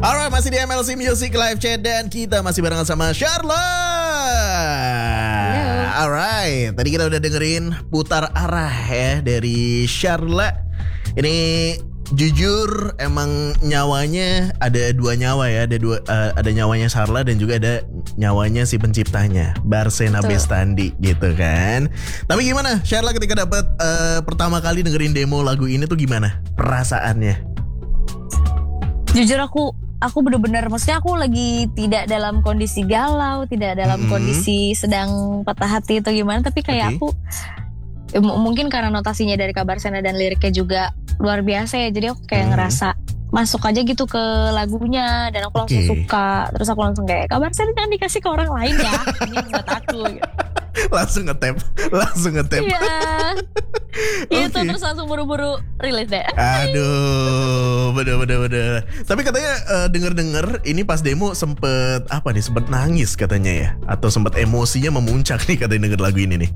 Alright, masih di MLC Music Live Chat dan kita masih barengan sama Charlotte. Alright, tadi kita udah dengerin Putar Arah ya dari Charlotte. Ini jujur emang nyawanya ada dua nyawa ya, ada nyawanya Charlotte dan juga ada nyawanya si penciptanya Barsena Bestandi gitu kan. Tapi gimana Charlotte ketika dapat pertama kali dengerin demo lagu ini tuh gimana perasaannya? Jujur aku bener-bener, maksudnya aku lagi tidak dalam kondisi galau, tidak dalam kondisi sedang patah hati atau gimana, tapi kayak aku mungkin karena notasinya dari Kabarsena dan liriknya juga luar biasa ya, jadi aku kayak ngerasa masuk aja gitu ke lagunya dan aku langsung suka. Terus aku langsung kayak Kabarsena jangan dikasih ke orang lain ya, ini buat aku gitu. Langsung nge-tap. Iya. Itu terus langsung buru-buru rilis deh. Aduh, bener. Tapi katanya denger ini pas demo sempet nangis katanya ya, atau sempet emosinya memuncak nih katanya denger lagu ini nih.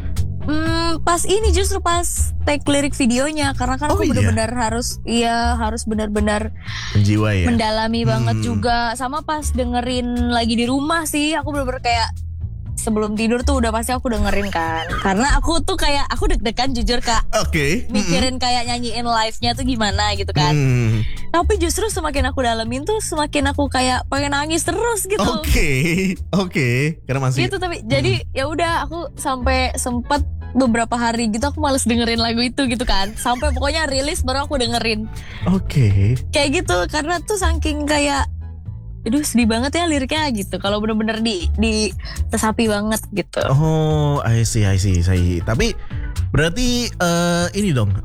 Pas ini justru pas take lirik videonya, karena kan aku benar-benar harus benar-benar menjiwa ya, mendalami banget juga. Sama pas dengerin lagi di rumah sih, aku benar-benar kayak sebelum tidur tuh udah pasti aku dengerin kan, karena aku tuh kayak aku deg-degan jujur Kak. Mikirin kayak nyanyiin live-nya tuh gimana gitu kan. Tapi justru semakin aku dalemin tuh semakin aku kayak pengen nangis terus gitu. Karena masih gitu. Tapi jadi ya udah aku sampai sempet beberapa hari gitu aku males dengerin lagu itu gitu kan, sampai pokoknya rilis baru aku dengerin. Kayak gitu, karena tuh saking kayak aduh sedih banget ya liriknya gitu. Kalau bener-bener tesapi banget gitu. Oh, I see. Tapi berarti ini dong,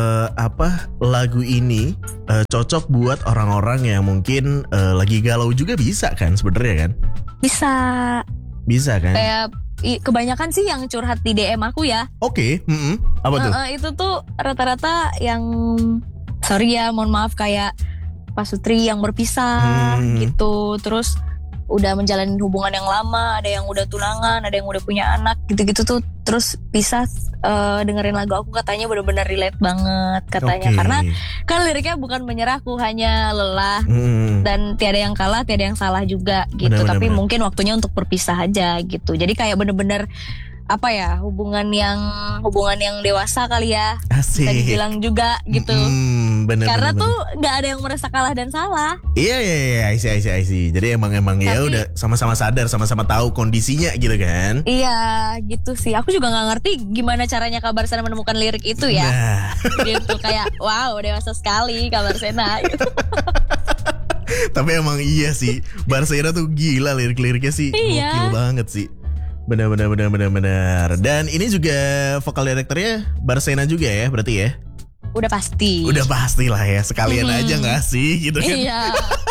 lagu ini cocok buat orang-orang yang mungkin lagi galau juga bisa kan sebenarnya kan? Bisa kan? Kayak kebanyakan sih yang curhat di DM aku ya. Apa tuh? Itu tuh rata-rata yang sorry ya, mohon maaf, kayak Pak Sutri yang berpisah gitu. Terus udah menjalani hubungan yang lama, ada yang udah tunangan, ada yang udah punya anak gitu-gitu tuh. Terus pisah, dengerin lagu aku katanya benar-benar relate banget katanya. Karena kan liriknya bukan menyerahku, hanya lelah dan tiada yang kalah, tiada yang salah juga gitu. Tapi mungkin waktunya untuk berpisah aja gitu. Jadi kayak bener-bener hubungan yang dewasa kali ya. Asik. Bisa dibilang juga gitu. Karena tuh nggak ada yang merasa kalah dan salah. Iya, I see. Jadi emang ya udah sama-sama sadar, sama-sama tahu kondisinya gitu kan. Iya, gitu sih. Aku juga nggak ngerti gimana caranya Kabarsena menemukan lirik itu ya. Gitu kayak wow, dewasa sekali Kabarsena gitu. Tapi emang iya sih, Barsena tuh gila lirik-liriknya sih. Gokil banget sih. Benar. Dan ini juga vokal direkturnya Barsena juga ya berarti ya? Udah pasti lah ya, sekalian aja nggak sih gitu kan? Iya.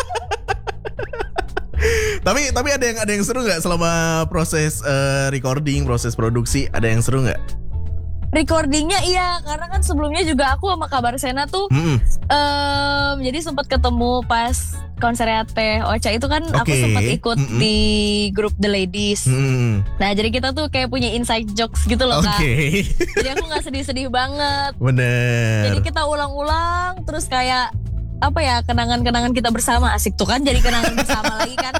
Tapi ada yang seru nggak selama proses recording, proses produksi, ada yang seru nggak? Recordingnya iya, karena kan sebelumnya juga aku sama Kabarsena tuh jadi sempat ketemu pas konser Teh Ocha itu kan. Aku sempat ikut di grup The Ladies. Nah jadi kita tuh kayak punya inside jokes gitu loh Kak. Jadi aku gak sedih-sedih banget. Bener. Jadi kita ulang-ulang terus kayak kenangan-kenangan kita bersama. Asik tuh kan, jadi kenangan bersama lagi kan.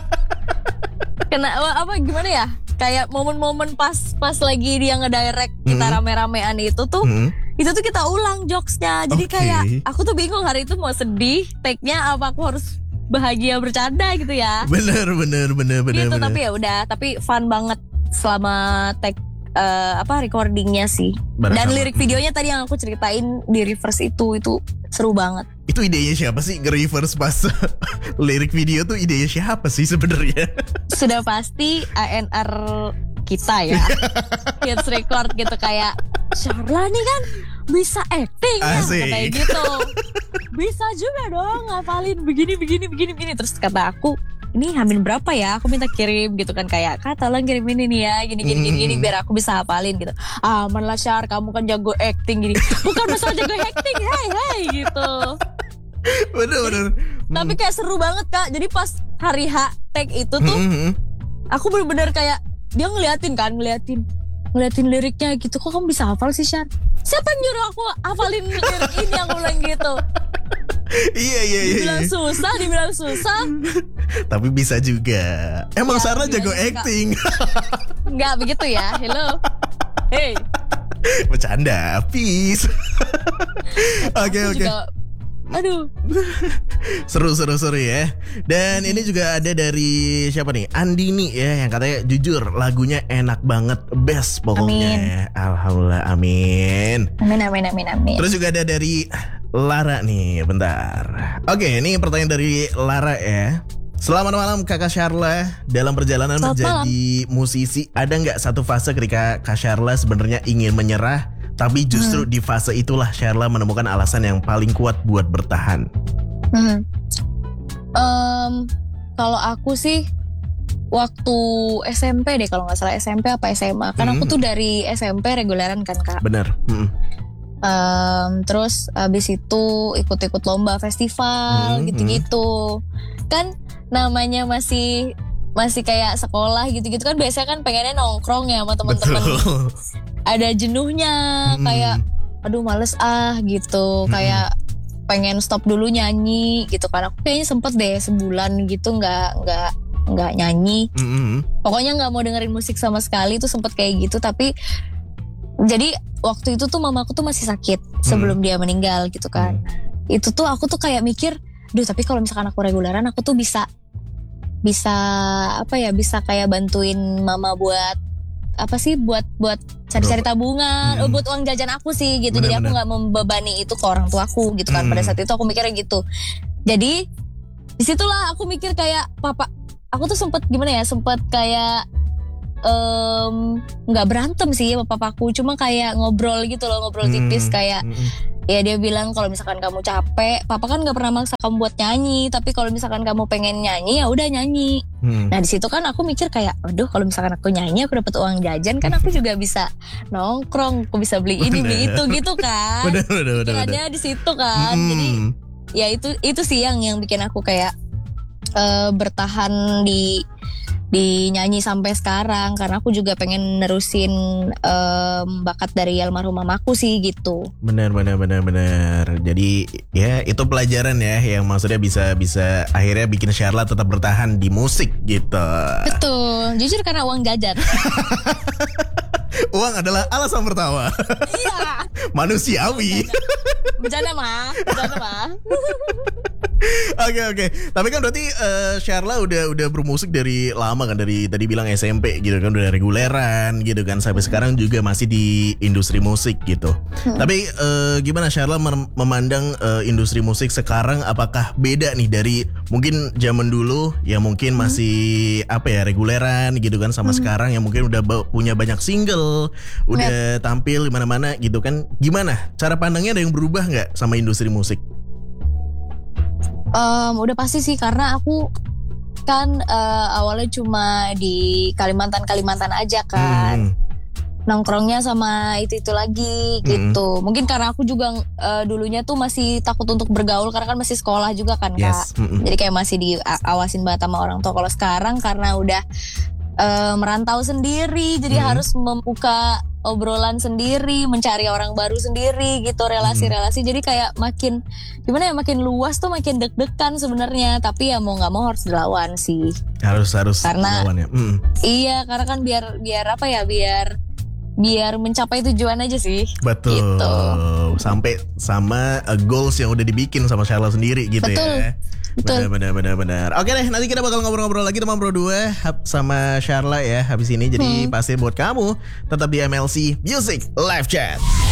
Gimana ya, kayak momen-momen pas lagi dia ngedirect kita rame-ramean itu tuh kita ulang jokesnya. Jadi kayak aku tuh bingung hari itu mau sedih take-nya apa aku harus bahagia bercanda gitu ya. Bener gitu. Tapi ya udah, tapi fun banget selama take recordingnya sih. Dan lirik videonya tadi yang aku ceritain di reverse itu seru banget. Itu idenya siapa sih nge-reverse pas lirik video tuh, idenya siapa sih sebenarnya? Sudah pasti ANR kita ya. Hits record gitu, kayak Charla nih kan bisa acting ya, kayak gitu. Bisa juga dong ngapalin begini. Terus kata aku, ini Hamin berapa ya? Aku minta kirim gitu kan, kayak Kak tolong kirim ini nih ya, gini biar aku bisa hafalin gitu. Aman lah Syar, kamu kan jago acting gini. Bukan masalah jago acting, hey gitu. Bener. Tapi kayak seru banget Kak. Jadi pas hari H take itu tuh aku bener-bener kayak dia ngeliatin liriknya gitu. Kok kamu bisa hafal sih Syar? Siapa yang nyuruh aku hafalin lirik ini, aku bilang gitu. Dibilang susah. Tapi bisa juga. Emang Ya, Sharla jago bilangnya acting. Enggak begitu ya. Hello. Hey. Bercanda, peace. Oke. Juga, aduh. Seru ya. Dan ini juga ada dari siapa nih? Andini ya, yang katanya jujur lagunya enak banget, best pokoknya. Alhamdulillah, amin. Amin. Terus juga ada dari Lara nih, bentar. Oke, ini pertanyaan dari Lara ya. Selamat malam Kakak Sharla. Dalam perjalanan Selamat menjadi musisi, ada nggak satu fase ketika Kak Sharla sebenarnya ingin menyerah, tapi justru di fase itulah Sharla menemukan alasan yang paling kuat buat bertahan? Kalau aku sih waktu SMP deh, kalau nggak salah SMP apa SMA. Kan aku tuh dari SMP reguleran kan Kak. Bener. Terus abis itu ikut-ikut lomba festival gitu-gitu. Kan namanya masih kayak sekolah gitu-gitu kan, biasanya kan pengennya nongkrong ya sama teman-teman. Ada jenuhnya, kayak aduh males gitu, kayak pengen stop dulu nyanyi gitu kan. Aku kayaknya sempet deh sebulan gitu nggak nyanyi. Pokoknya nggak mau dengerin musik sama sekali, tuh sempet kayak gitu. Tapi jadi waktu itu tuh mamaku tuh masih sakit sebelum dia meninggal gitu kan. Itu tuh aku tuh kayak mikir, duh tapi kalau misalkan aku reguleran, aku tuh bisa apa ya, bisa kayak bantuin mama buat apa sih, buat cari-cari tabungan, buat uang jajan aku sih gitu. Jadi aku nggak membebani itu ke orang tuaku gitu kan. Pada saat itu aku mikirnya gitu. Jadi disitulah aku mikir kayak papa, aku tuh sempet kayak nggak berantem sih sama papaku, cuma kayak ngobrol gitu loh, ngobrol tipis kayak ya dia bilang kalau misalkan kamu capek, papa kan nggak pernah maksa kamu buat nyanyi, tapi kalau misalkan kamu pengen nyanyi ya udah nyanyi. Nah di situ kan aku mikir kayak, aduh kalau misalkan aku nyanyi aku dapat uang jajan, kan aku juga bisa nongkrong, aku bisa beli ini beli itu gitu kan. Pikirannya di situ kan. Jadi ya itu sih yang bikin aku kayak bertahan di nyanyi sampai sekarang, karena aku juga pengen nerusin bakat dari almarhum mamaku sih gitu. Benar. Jadi ya itu pelajaran ya, yang maksudnya bisa akhirnya bikin Sharla tetap bertahan di musik gitu. Betul, jujur karena uang jajan. Uang adalah alasan pertama. Iya. Manusiawi. Bercanda mah. Oke. Tapi kan berarti Sharla udah bermusik dari lama kan, dari tadi bilang SMP gitu kan, udah reguleran gitu kan, sampai sekarang juga masih di industri musik gitu. Tapi gimana Sharla memandang industri musik sekarang? Apakah beda nih dari mungkin zaman dulu yang mungkin masih apa ya, reguleran gitu kan, sama sekarang yang mungkin udah punya banyak single, udah tampil di mana-mana gitu kan? Gimana cara pandangnya, ada yang berubah nggak sama industri musik? Udah pasti sih, karena aku kan awalnya cuma di Kalimantan aja kan. Nongkrongnya sama itu lagi gitu. Mungkin karena aku juga dulunya tuh masih takut untuk bergaul, karena kan masih sekolah juga kan Kak. Jadi kayak masih diawasin banget sama orang tua. Kalau sekarang karena udah merantau sendiri, jadi harus membuka obrolan sendiri, mencari orang baru sendiri gitu, relasi-relasi. Jadi kayak makin gimana ya, makin luas tuh, makin deg-degan sebenarnya. Tapi ya mau nggak mau harus dilawan sih. Harus karena dilawan ya. Iya, karena kan biar apa ya, biar mencapai tujuan aja sih. Betul. Gitu. Sampai sama goals yang udah dibikin sama Sharla sendiri gitu. Betul. Ya. Benar. Oke deh, nanti kita bakal ngobrol-ngobrol lagi teman Bro 2 sama Sharla ya habis ini. Jadi pasti buat kamu tetap di MLC Music Live Chat.